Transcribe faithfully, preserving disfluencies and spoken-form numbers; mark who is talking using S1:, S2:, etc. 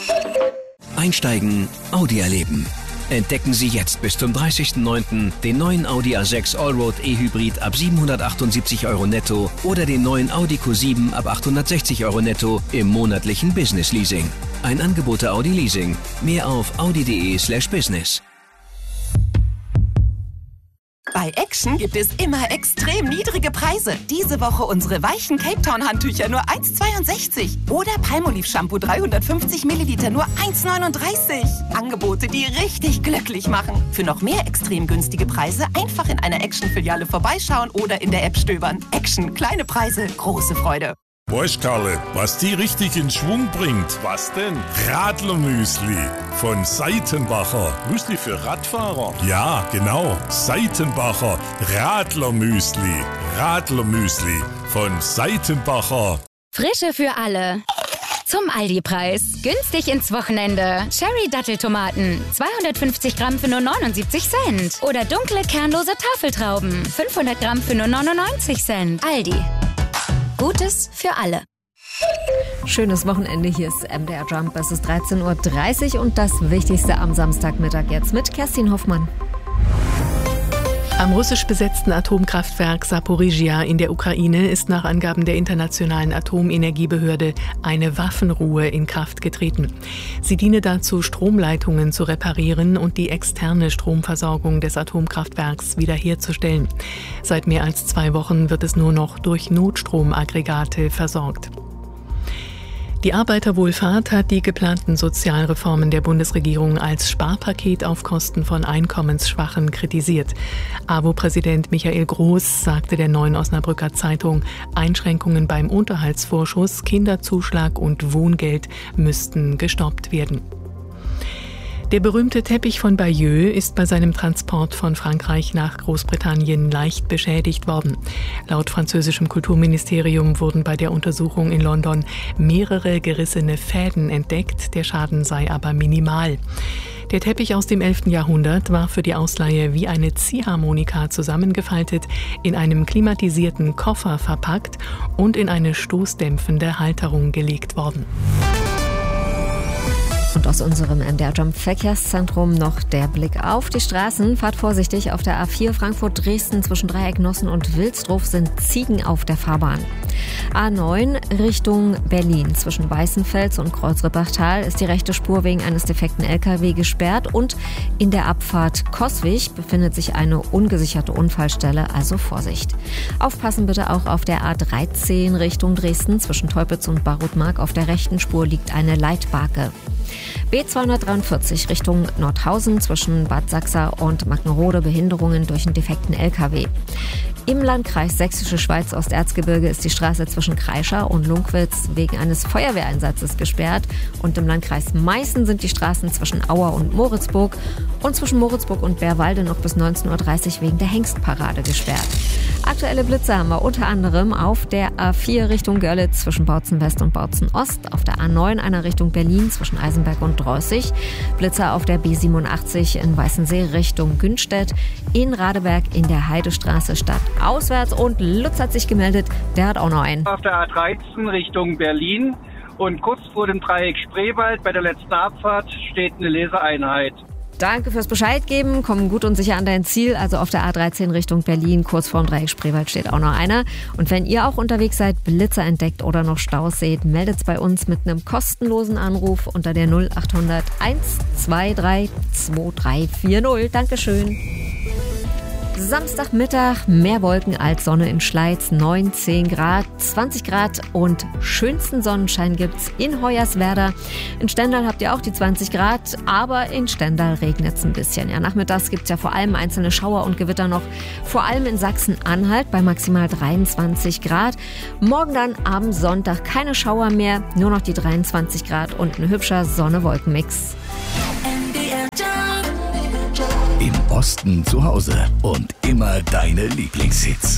S1: Einsteigen, Audi erleben. Entdecken Sie jetzt bis zum dreißigsten neunten den neuen Audi A sechs Allroad E-Hybrid ab siebenhundertachtundsiebzig Euro netto oder den neuen Audi Q sieben ab achthundertsechzig Euro netto im monatlichen Business Leasing. Ein Angebot der Audi Leasing. Mehr auf audi.de slash business.
S2: Bei Action gibt es immer extrem niedrige Preise. Diese Woche unsere weichen Cape Town Handtücher nur eins Komma zweiundsechzig. Oder Palmolive Shampoo dreihundertfünfzig Milliliter nur eins Komma neununddreißig. Angebote, die richtig glücklich machen. Für noch mehr extrem günstige Preise einfach in einer Action-Filiale vorbeischauen oder in der App stöbern. Action, kleine Preise, große Freude.
S3: Weißt Karle, was die richtig in Schwung bringt? Was denn? Radlermüsli von Seitenbacher. Müsli für Radfahrer? Ja, genau. Seitenbacher Radlermüsli. Radlermüsli von Seitenbacher.
S4: Frische für alle. Zum Aldi-Preis. Günstig ins Wochenende. Cherry-Datteltomaten. zweihundertfünfzig Gramm für nur neunundsiebzig Cent. Oder dunkle, kernlose Tafeltrauben. fünfhundert Gramm für nur neunundneunzig Cent. Aldi. Gutes für alle.
S5: Schönes Wochenende, hier ist M D R Jump. Es ist dreizehn Uhr dreißig und das Wichtigste am Samstagmittag jetzt mit Kerstin Hoffmann.
S6: Am russisch besetzten Atomkraftwerk Saporizhia in der Ukraine ist nach Angaben der Internationalen Atomenergiebehörde eine Waffenruhe in Kraft getreten. Sie diene dazu, Stromleitungen zu reparieren und die externe Stromversorgung des Atomkraftwerks wiederherzustellen. Seit mehr als zwei Wochen wird es nur noch durch Notstromaggregate versorgt. Die Arbeiterwohlfahrt hat die geplanten Sozialreformen der Bundesregierung als Sparpaket auf Kosten von Einkommensschwachen kritisiert. A W O-Präsident Michael Groß sagte der Neuen Osnabrücker Zeitung, Einschränkungen beim Unterhaltsvorschuss, Kinderzuschlag und Wohngeld müssten gestoppt werden. Der berühmte Teppich von Bayeux ist bei seinem Transport von Frankreich nach Großbritannien leicht beschädigt worden. Laut französischem Kulturministerium wurden bei der Untersuchung in London mehrere gerissene Fäden entdeckt, der Schaden sei aber minimal. Der Teppich aus dem elften Jahrhundert war für die Ausleihe wie eine Ziehharmonika zusammengefaltet, in einem klimatisierten Koffer verpackt und in eine stoßdämpfende Halterung gelegt worden.
S5: Und aus unserem M D R Jump Verkehrszentrum noch der Blick auf die Straßen. Fahrt vorsichtig, auf der A vier Frankfurt-Dresden zwischen Dreiecknossen und Wilsdruf sind Ziegen auf der Fahrbahn. A neun Richtung Berlin zwischen Weißenfels und Kreuzrippachtal ist die rechte Spur wegen eines defekten L K W gesperrt und in der Abfahrt Coswig befindet sich eine ungesicherte Unfallstelle, also Vorsicht. Aufpassen bitte auch auf der A dreizehn Richtung Dresden zwischen Teupitz und Barutmark. Auf der rechten Spur liegt eine Leitbarke. B zweihundertdreiundvierzig Richtung Nordhausen zwischen Bad Sachsa und Mackenrode Behinderungen durch einen defekten L K W. Im Landkreis Sächsische Schweiz Osterzgebirge ist die Straße zwischen Kreischer und Lunkwitz wegen eines Feuerwehreinsatzes gesperrt. Und im Landkreis Meißen sind die Straßen zwischen Auer und Moritzburg und zwischen Moritzburg und Bärwalde noch bis neunzehn Uhr dreißig wegen der Hengstparade gesperrt. Aktuelle Blitze haben wir unter anderem auf der A vier Richtung Görlitz zwischen Bautzen West und Bautzen Ost, auf der A neun einer Richtung Berlin zwischen Eisenberg und Dreußig, Blitze auf der B siebenundachtzig in Weißensee Richtung Günstedt, in Radeberg in der Heidestraße Stadt auswärts und Lutz hat sich gemeldet, der hat auch noch einen.
S7: Auf der A dreizehn Richtung Berlin und kurz vor dem Dreieck Spreewald bei der letzten Abfahrt steht eine Leseeinheit.
S5: Danke fürs Bescheid geben, kommen gut und sicher an dein Ziel. Also auf der A dreizehn Richtung Berlin, kurz vorm Dreieck Spreewald steht auch noch einer. Und wenn ihr auch unterwegs seid, Blitzer entdeckt oder noch Staus seht, meldet's bei uns mit einem kostenlosen Anruf unter der null achthundert eins zwei drei zwei drei vier null. Dankeschön. Samstagmittag, mehr Wolken als Sonne in Schleiz, neunzehn Grad, zwanzig Grad und schönsten Sonnenschein gibt's in Hoyerswerda. In Stendal habt ihr auch die zwanzig Grad, aber in Stendal regnet's ein bisschen. Ja, nachmittags gibt's ja vor allem einzelne Schauer und Gewitter noch, vor allem in Sachsen-Anhalt bei maximal dreiundzwanzig Grad. Morgen dann am Sonntag keine Schauer mehr, nur noch die dreiundzwanzig Grad und ein hübscher Sonne-Wolken-Mix.
S1: Im Osten zu Hause und immer deine Lieblingshits.